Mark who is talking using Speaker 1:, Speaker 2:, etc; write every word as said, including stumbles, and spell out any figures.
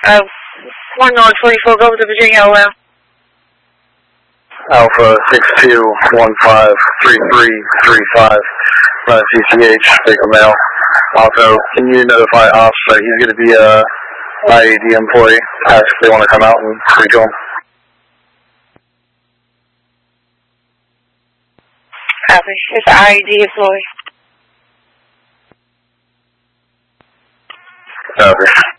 Speaker 1: Uh, one North forty-four, go over to Virginia, O M.
Speaker 2: Alpha six two one five three three three five, run C C H, take a mail. Also, can you notify Ops that he's going to be a I A D employee? Ask if they want to come out and speak to him.
Speaker 1: Copy. It's an I A D employee.
Speaker 2: Copy.